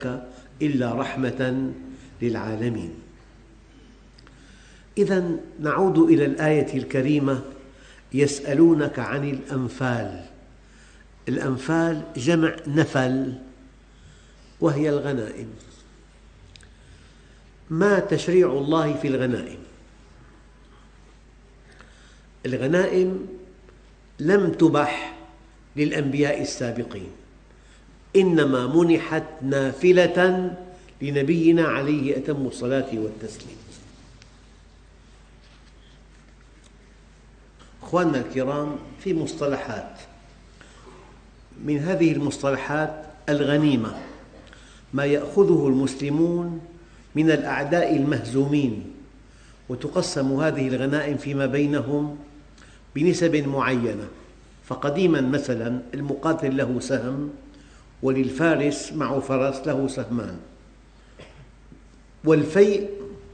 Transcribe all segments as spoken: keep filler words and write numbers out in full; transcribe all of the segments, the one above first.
إلا رحمة للعالمين. إذن نعود إلى الآية الكريمة: يسألونك عن الأنفال. الأنفال جمع نفل، وهي الغنائم. ما تشريع الله في الغنائم؟ الغنائم لم تبح للأنبياء السابقين، إنما منحت نافلة لنبينا عليه أتم الصلاة والتسليم. أخواننا الكرام، في مصطلحات، من هذه المصطلحات الغنيمة ما يأخذه المسلمون من الأعداء المهزومين، وتقسم هذه الغنائم فيما بينهم بنسب معينة. فقديما مثلا المقاتل له سهم، وللفارس معه فرس له سهمان. والفيء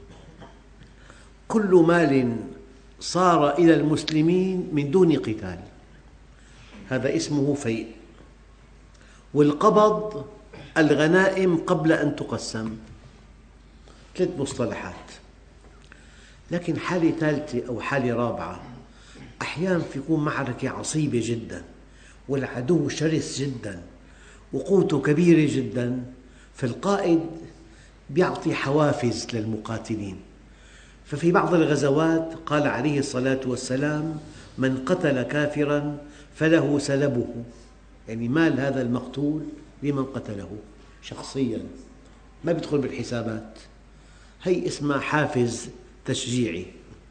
كل مال صار إلى المسلمين من دون قتال، هذا اسمه فيء. والقبض الغنائم قبل أن تقسم. ثلاث مصطلحات. لكن حالة ثالثة أو حالة رابعة، أحيانا تكون معركة عصيبة جدا والعدو شرس جدا وقوته كبيرة جدا، فالقائد يعطي حوافز للمقاتلين. ففي بعض الغزوات قال عليه الصلاة والسلام: من قتل كافراً فله سلبه، يعني مال هذا المقتول لمن قتله شخصياً، ما يدخل بالحسابات. هي اسمها حافز تشجيعي.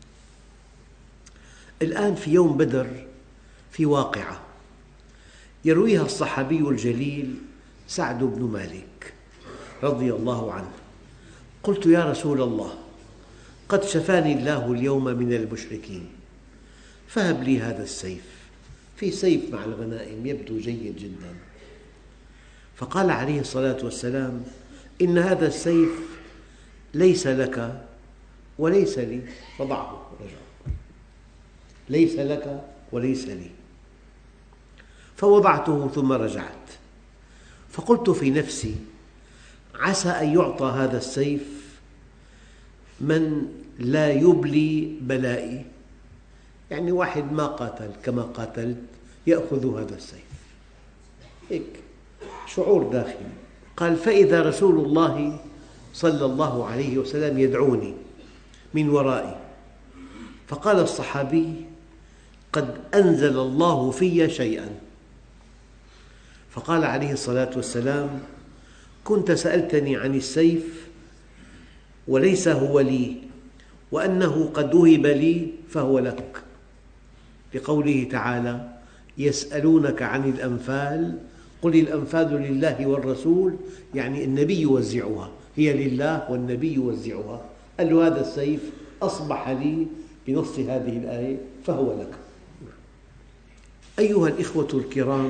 الآن في يوم بدر في واقعة يرويها الصحابي الجليل سعد بن مالك رضي الله عنه. قلت: يا رسول الله، قد شفاني الله اليوم من المشركين، فهب لي هذا السيف. في سيف مع الغنائم يبدو جيد جدا. فقال عليه الصلاة والسلام: إن هذا السيف ليس لك وليس لي، فضعه. رجع: ليس لك وليس لي. فوضعته ثم رجعت، فقلت في نفسي: عسى أن يعطى هذا السيف من لا يبلي بلائي، يعني واحد ما قاتل كما قاتلت يأخذ هذا السيف. هيك شعور داخلي. قال: فإذا رسول الله صلى الله عليه وسلم يدعوني من ورائي، فقال الصحابي: قد أنزل الله في شيئا. فقال عليه الصلاة والسلام: كنت سألتني عن السيف وليس هو لي، وأنه قد وهب لي فهو لك، لقوله تعالى: يسألونك عن الأنفال قل الأنفال لله والرسول، يعني النبي يوزعها، هي لله والنبي يوزعها. قال له: هذا السيف أصبح لي بنص هذه الآية فهو لك. أيها الإخوة الكرام،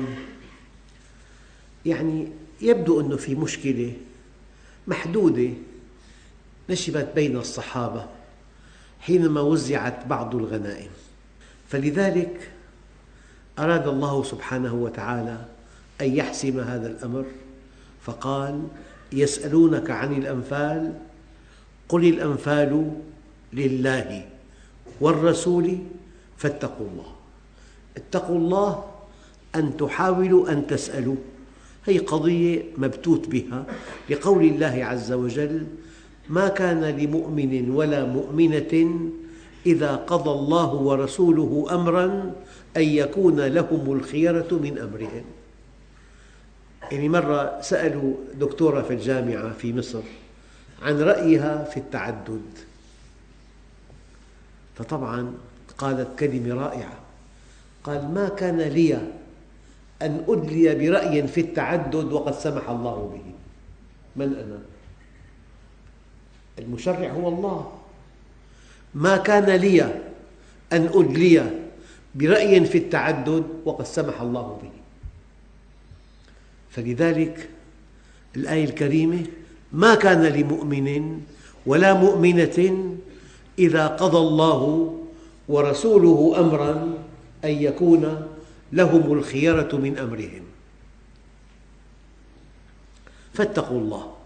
يعني يبدو أنه في مشكلة محدودة نشبت بين الصحابة حينما وزعت بعض الغنائم، فلذلك أراد الله سبحانه وتعالى أن يحسم هذا الأمر، فقال: يسألونك عن الأنفال قل الأنفال لله والرسول فاتقوا الله. اتقوا الله أن تحاولوا أن تسألوا، هي قضية مبتوت بها، لقول الله عز وجل: ما كان لمؤمن ولا مؤمنة إذا قضى الله ورسوله أمراً أن يكون لهم الخيرة من أمرهم. يعني مرة سألوا دكتورة في الجامعة في مصر عن رأيها في التعدد، فطبعاً قالت كلمة رائعة، قال: ما كان لي أن أدلي برأي في التعدد وقد سمح الله به. من أنا؟ المشرع هو الله. ما كان لي أن أدلي برأي في التعدد وقد سمح الله به. فلذلك الآية الكريمة: ما كان لمؤمن ولا مؤمنة إذا قضى الله ورسوله أمراً أن يكون لهم الخيرة من أمرهم. فاتقوا الله.